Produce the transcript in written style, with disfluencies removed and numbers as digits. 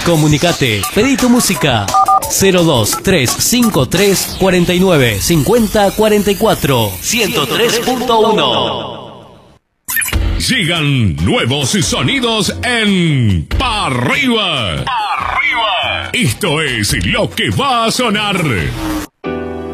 Comunicate, pedí tu música 02353 49 50 44 103.1. Llegan nuevos sonidos en Parriba. Esto es lo que va a sonar.